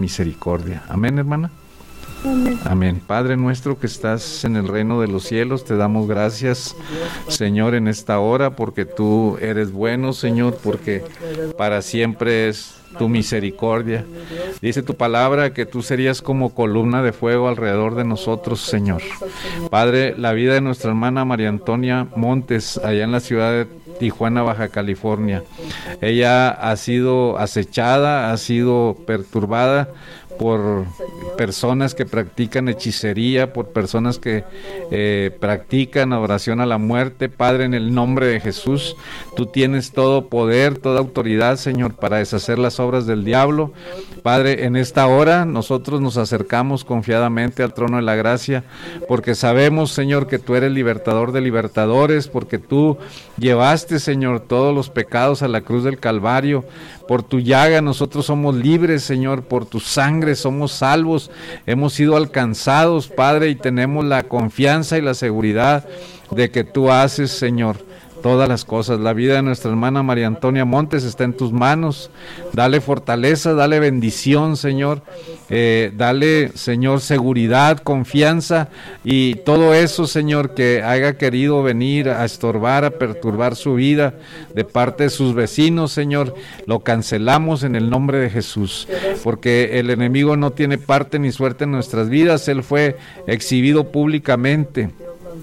misericordia. Amén, hermana. Amén. Amén. Padre nuestro que estás en el reino de los cielos, te damos gracias, Señor, en esta hora, porque tú eres bueno, Señor, porque para siempre es tu misericordia. Dice tu palabra que tú serías como columna de fuego alrededor de nosotros, Señor. Padre, la vida de nuestra hermana María Antonia Montes, allá en la ciudad de Tijuana, Baja California. Ella ha sido acechada, ha sido perturbada por personas que practican hechicería, por personas que practican adoración a la muerte. Padre, en el nombre de Jesús, tú tienes todo poder, toda autoridad, Señor, para deshacer las obras del diablo. Padre, en esta hora nosotros nos acercamos confiadamente al trono de la gracia, porque sabemos, Señor, que tú eres libertador de libertadores, porque tú llevaste, Señor, todos los pecados a la cruz del Calvario. Por tu llaga nosotros somos libres, Señor, por tu sangre somos salvos, hemos sido alcanzados, Padre, y tenemos la confianza y la seguridad de que tú haces, Señor, todas las cosas. La vida de nuestra hermana María Antonia Montes está en tus manos. Dale fortaleza, dale bendición, Señor. Dale, Señor, seguridad, confianza y todo eso, Señor, que haya querido venir a estorbar, a perturbar su vida de parte de sus vecinos, Señor. Lo cancelamos en el nombre de Jesús, porque el enemigo no tiene parte ni suerte en nuestras vidas. Él fue exhibido públicamente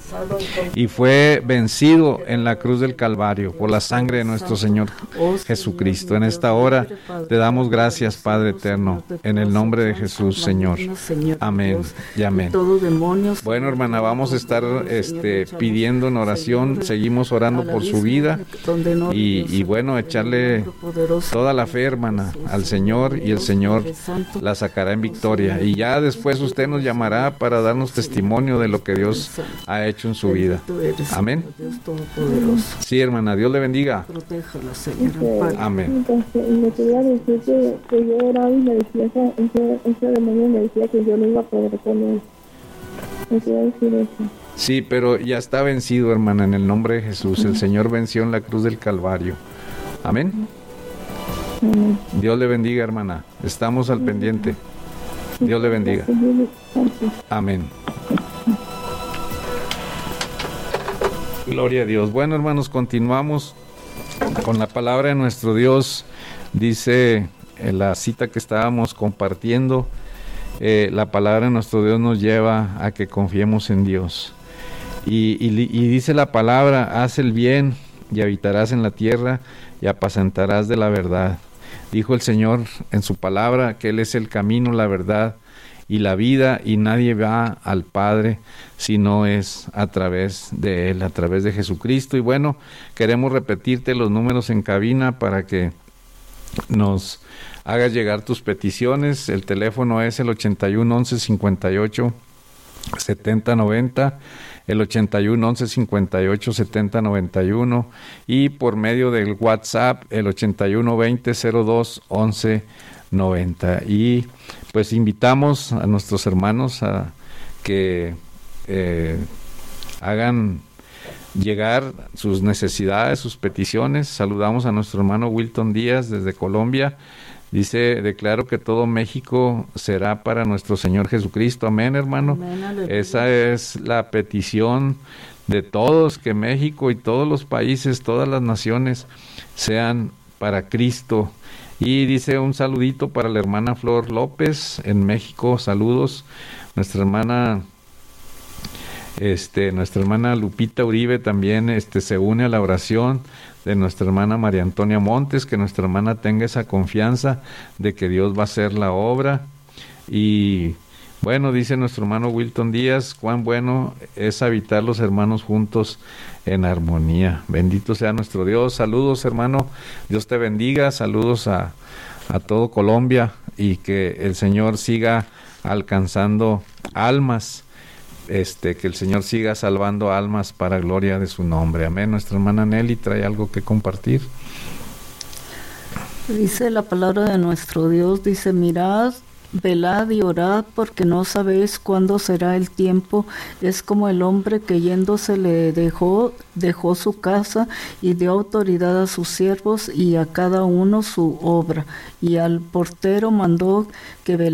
y fue vencido en la cruz del Calvario por la sangre de nuestro Señor Jesucristo. En esta hora te damos gracias, Padre eterno, en el nombre de Jesús, Señor. Amén y amén. Bueno, hermana, vamos a estar pidiendo en oración, seguimos orando por su vida y bueno, echarle toda la fe, hermana, al Señor, y el Señor la sacará en victoria. Y ya después usted nos llamará para darnos testimonio de lo que Dios ha hecho en su vida. Amén. Sí, hermana, Dios le bendiga. Protéjala, Señor. Amén. Me quería decir que yo oraba y me decía, ese demonio me decía que yo no iba a poder con él. Me quería decir eso. Sí, pero ya está vencido, hermana, en el nombre de Jesús. El Señor venció en la cruz del Calvario. Amén. Dios le bendiga, hermana. Estamos al pendiente. Dios le bendiga. Amén. Gloria a Dios. Bueno, hermanos, continuamos con la palabra de nuestro Dios. Dice en la cita que estábamos compartiendo, la palabra de nuestro Dios nos lleva a que confiemos en Dios. Y dice la palabra: haz el bien y habitarás en la tierra y apacentarás de la verdad. Dijo el Señor en su palabra que Él es el camino, la verdad y la vida, y nadie va al Padre si no es a través de Él, a través de Jesucristo. Y bueno, queremos repetirte los números en cabina para que nos hagas llegar tus peticiones. El teléfono es el 81 11 58 70 90, el 81 11 58 70 91, y por medio del WhatsApp el 81 20 02 11 90. Y pues invitamos a nuestros hermanos a que hagan llegar sus necesidades, sus peticiones. Saludamos a nuestro hermano Wilton Díaz desde Colombia. Dice: declaro que todo México será para nuestro Señor Jesucristo. Amén, hermano. Amén. Esa es la petición de todos, que México y todos los países, todas las naciones sean para Cristo. Y dice un saludito para la hermana Flor López en México. Saludos. Nuestra hermana Lupita Uribe también se une a la oración de nuestra hermana María Antonia Montes. Que nuestra hermana tenga esa confianza de que Dios va a hacer la obra. Y bueno, dice nuestro hermano Wilton Díaz: cuán bueno es habitar los hermanos juntos en armonía. Bendito sea nuestro Dios. Saludos, hermano, Dios te bendiga. Saludos a todo Colombia, y que el Señor siga alcanzando almas, que el Señor siga salvando almas para gloria de su nombre. Amén. Nuestra hermana Nelly trae algo que compartir. Dice la palabra de nuestro Dios, dice: mirad, velad y orad, porque no sabéis cuándo será el tiempo. Es como el hombre que yéndose le dejó su casa y dio autoridad a sus siervos y a cada uno su obra, y al portero mandó que velara